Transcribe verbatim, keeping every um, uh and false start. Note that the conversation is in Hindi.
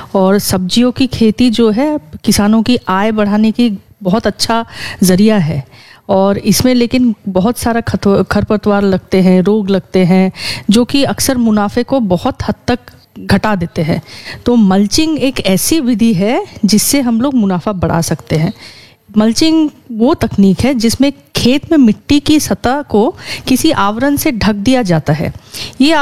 और सब्जियों की खेती जो है किसानों की आय बढ़ाने की बहुत अच्छा ज़रिया है। और इसमें लेकिन बहुत सारा खरपतवार लगते हैं, रोग लगते हैं, जो कि अक्सर मुनाफे को बहुत हद तक घटा देते हैं। तो मल्चिंग एक ऐसी विधि है जिससे हम लोग मुनाफा बढ़ा सकते हैं। मल्चिंग वो तकनीक है जिसमें खेत में मिट्टी की सतह को किसी आवरण से ढक दिया जाता है। ये